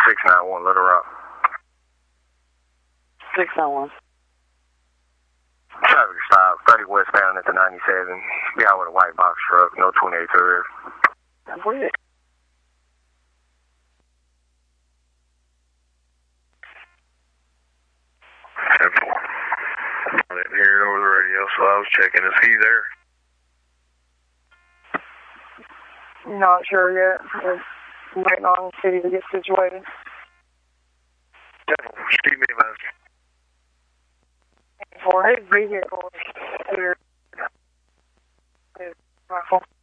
691 Little Rock. 691. Traffic stop, 30 westbound at the 97. Be out with a white box truck, no 28 to rear. Where is it? I didn't hear it over the radio, so I was checking. Is he there? Not sure yet. We're waiting on the city to get situated. Shoot me a message. For his vehicle, his rifle.